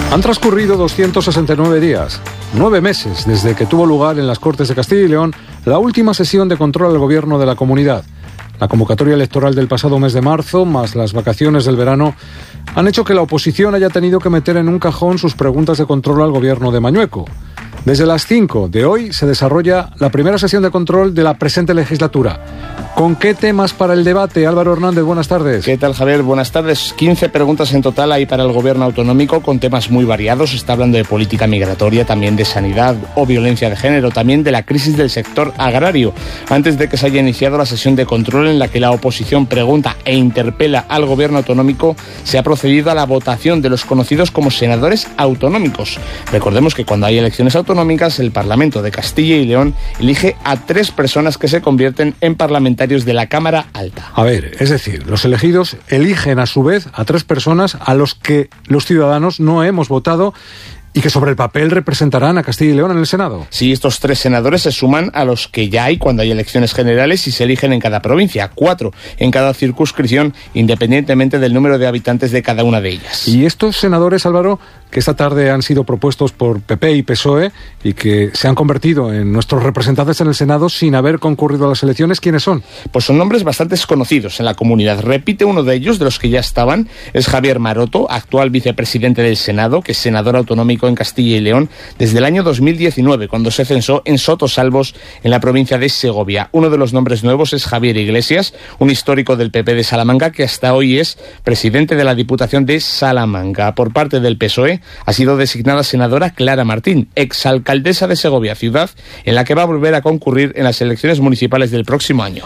Han transcurrido 269 días, 9 meses desde que tuvo lugar en las Cortes de Castilla y León la última sesión de control al gobierno de la comunidad. La convocatoria electoral del pasado mes de marzo, más las vacaciones del verano, han hecho que la oposición haya tenido que meter en un cajón sus preguntas de control al gobierno de Mañueco. Desde las 5 de hoy se desarrolla la primera sesión de control de la presente legislatura. ¿Con qué temas para el debate? Álvaro Hernández, buenas tardes. ¿Qué tal, Javier? Buenas tardes. 15 preguntas en total hay para el gobierno autonómico con temas muy variados. Se está hablando de política migratoria, también de sanidad o violencia de género, también de la crisis del sector agrario. Antes de que se haya iniciado la sesión de control en la que la oposición pregunta e interpela al gobierno autonómico, se ha procedido a la votación de los conocidos como senadores autonómicos. Recordemos que cuando hay elecciones autonómicas, el Parlamento de Castilla y León elige a 3 personas que se convierten en parlamentarios de la Cámara Alta. A ver, es decir, los elegidos eligen a su vez a 3 personas a los que los ciudadanos no hemos votado y que sobre el papel representarán a Castilla y León en el Senado. Sí, estos 3 senadores se suman a los que ya hay cuando hay elecciones generales y se eligen en cada provincia, 4 en cada circunscripción, independientemente del número de habitantes de cada una de ellas. Y estos senadores, Álvaro, que esta tarde han sido propuestos por PP y PSOE y que se han convertido en nuestros representantes en el Senado sin haber concurrido a las elecciones, ¿quiénes son? Pues son nombres bastante desconocidos en la comunidad. Repite uno de ellos, de los que ya estaban, es Javier Maroto, actual vicepresidente del Senado, que es senador autonómico en Castilla y León desde el año 2019, cuando se censó en Sotosalbos, en la provincia de Segovia. Uno de los nombres nuevos es Javier Iglesias, un histórico del PP de Salamanca, que hasta hoy es presidente de la Diputación de Salamanca. Por parte del PSOE ha sido designada senadora Clara Martín, exalcaldesa de Segovia, ciudad en la que va a volver a concurrir en las elecciones municipales del próximo año.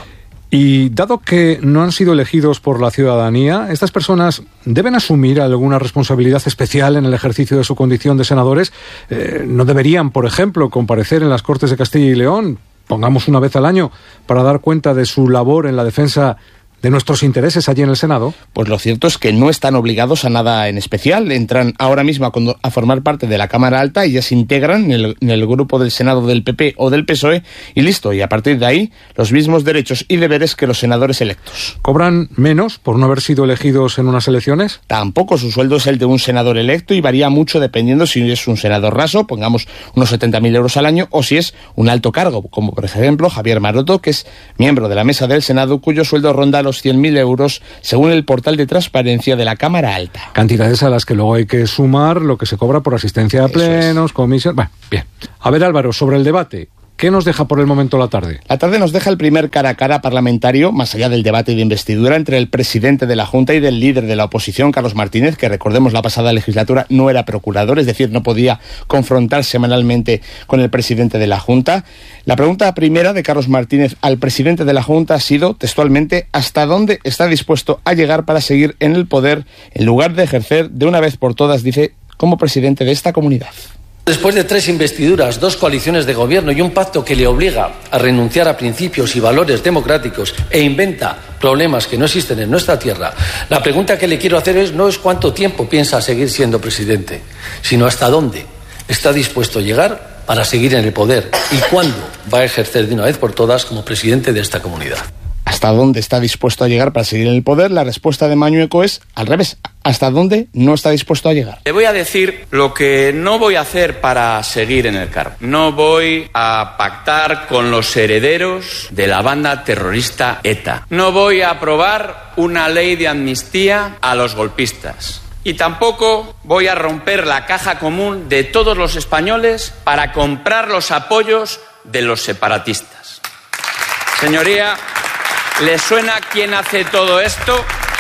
Y dado que no han sido elegidos por la ciudadanía, ¿estas personas deben asumir alguna responsabilidad especial en el ejercicio de su condición de senadores? ¿No deberían, por ejemplo, comparecer en las Cortes de Castilla y León, pongamos una vez al año, para dar cuenta de su labor en la defensa de nuestros intereses allí en el Senado? Pues lo cierto es que no están obligados a nada en especial. Entran ahora mismo a formar parte de la Cámara Alta y ya se integran en el grupo del Senado del PP o del PSOE y listo. Y a partir de ahí, los mismos derechos y deberes que los senadores electos. ¿Cobran menos por no haber sido elegidos en unas elecciones? Tampoco. Su sueldo es el de un senador electo y varía mucho dependiendo si es un senador raso, pongamos unos 70.000 euros al año, o si es un alto cargo, como por ejemplo Javier Maroto, que es miembro de la mesa del Senado, cuyo sueldo ronda los 100.000 euros, según el portal de transparencia de la Cámara Alta. Cantidades a las que luego hay que sumar lo que se cobra por asistencia a plenos, comisiones... Bueno, bien. A ver, Álvaro, sobre el debate, ¿qué nos deja por el momento la tarde? La tarde nos deja el primer cara a cara parlamentario, más allá del debate de investidura entre el presidente de la Junta y del líder de la oposición, Carlos Martínez, que recordemos la pasada legislatura no era procurador, es decir, no podía confrontar semanalmente con el presidente de la Junta. La pregunta primera de Carlos Martínez al presidente de la Junta ha sido, textualmente, ¿hasta dónde está dispuesto a llegar para seguir en el poder en lugar de ejercer de una vez por todas, dice, como presidente de esta comunidad? Después de 3 investiduras, 2 coaliciones de gobierno y un pacto que le obliga a renunciar a principios y valores democráticos e inventa problemas que no existen en nuestra tierra, la pregunta que le quiero hacer no es cuánto tiempo piensa seguir siendo presidente, sino hasta dónde está dispuesto a llegar para seguir en el poder y cuándo va a ejercer de una vez por todas como presidente de esta comunidad. ¿Hasta dónde está dispuesto a llegar para seguir en el poder? La respuesta de Mañueco es al revés. ¿Hasta dónde no está dispuesto a llegar? Le voy a decir lo que no voy a hacer para seguir en el cargo. No voy a pactar con los herederos de la banda terrorista ETA. No voy a aprobar una ley de amnistía a los golpistas. Y tampoco voy a romper la caja común de todos los españoles para comprar los apoyos de los separatistas. Señoría, ¿le suena quién hace todo esto?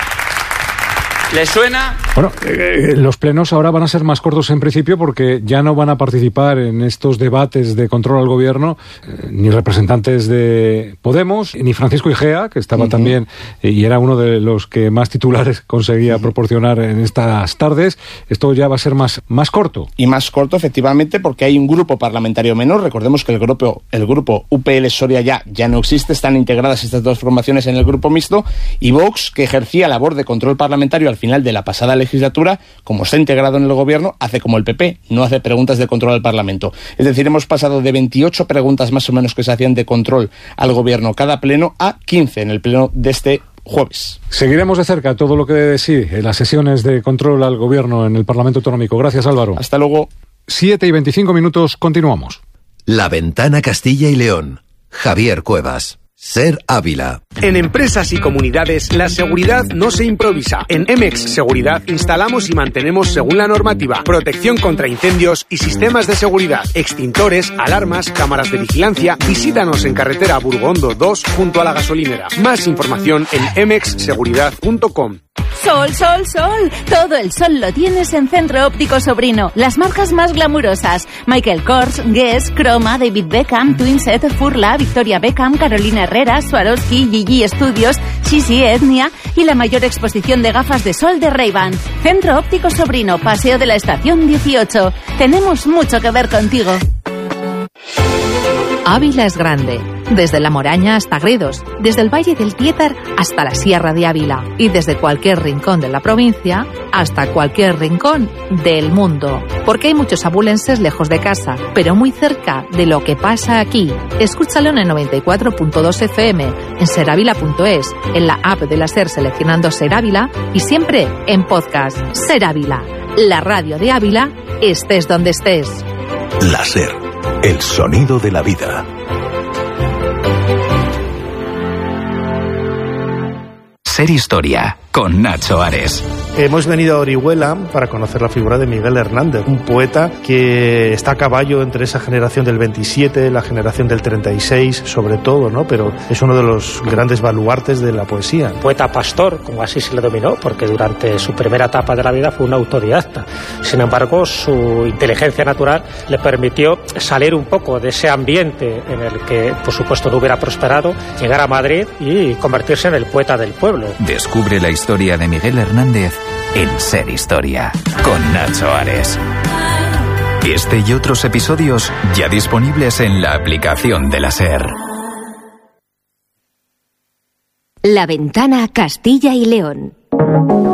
¿Le suena? Bueno, los plenos ahora van a ser más cortos en principio porque ya no van a participar en estos debates de control al gobierno ni representantes de Podemos, ni Francisco Igea, que estaba también y era uno de los que más titulares conseguía proporcionar en estas tardes. Esto ya va a ser más corto. Y más corto, efectivamente, porque hay un grupo parlamentario menor. Recordemos que el grupo UPL Soria ya no existe. Están integradas estas 2 formaciones en el grupo mixto. Y Vox, que ejercía labor de control parlamentario al final de la pasada legislatura, como está integrado en el gobierno, hace como el PP, no hace preguntas de control al Parlamento. Es decir, hemos pasado de 28 preguntas más o menos que se hacían de control al gobierno cada pleno a 15 en el pleno de este jueves. Seguiremos de cerca todo lo que dé de sí en las sesiones de control al Gobierno en el Parlamento Autonómico. Gracias, Álvaro. Hasta luego. 7:25, continuamos. La Ventana Castilla y León. Javier Cuevas. Ser Ávila. En empresas y comunidades, la seguridad no se improvisa. En Emex Seguridad instalamos y mantenemos según la normativa protección contra incendios y sistemas de seguridad, extintores, alarmas, cámaras de vigilancia. Visítanos en carretera Burgondo 2 junto a la gasolinera. Más información en emexseguridad.com. Sol, sol, sol. Todo el sol lo tienes en Centro Óptico Sobrino. Las marcas más glamurosas: Michael Kors, Guess, Chroma, David Beckham, Twinset, Furla, Victoria Beckham, Carolina Herrera, Swarovski, Gigi Studios, Sisi, Etnia y la mayor exposición de gafas de sol de Ray-Ban. Centro Óptico Sobrino, Paseo de la Estación 18. Tenemos mucho que ver contigo. Ávila es grande, desde La Moraña hasta Gredos, desde el Valle del Tiétar hasta la Sierra de Ávila y desde cualquier rincón de la provincia hasta cualquier rincón del mundo. Porque hay muchos abulenses lejos de casa, pero muy cerca de lo que pasa aquí. Escúchalo en el 94.2 FM, en serávila.es, en la app de la SER seleccionando Ser Ávila y siempre en podcast. Ser Ávila, la radio de Ávila, estés donde estés. La SER. El sonido de la vida. Ser Historia, con Nacho Ares. Hemos venido a Orihuela para conocer la figura de Miguel Hernández, un poeta que está a caballo entre esa generación del 27, la generación del 36, sobre todo, ¿no? Pero es uno de los grandes baluartes de la poesía. Poeta pastor, como así se le dominó, porque durante su primera etapa de la vida fue un autodidacta. Sin embargo, su inteligencia natural le permitió salir un poco de ese ambiente en el que, por supuesto, no hubiera prosperado, llegar a Madrid y convertirse en el poeta del pueblo. Descubre la historia de Miguel Hernández en Ser Historia, con Nacho Ares. Este y otros episodios ya disponibles en la aplicación de la SER. La Ventana Castilla y León.